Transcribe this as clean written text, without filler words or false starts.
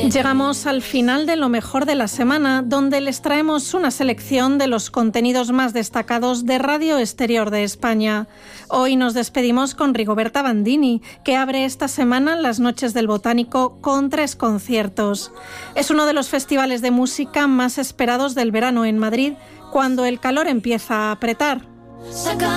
Llegamos al final de lo mejor de la semana, donde les traemos una selección de los contenidos más destacados de Radio Exterior de España. Hoy nos despedimos con Rigoberta Bandini, que abre esta semana las Noches del Botánico con 3 conciertos. Es uno de los festivales de música más esperados del verano en Madrid, cuando el calor empieza a apretar.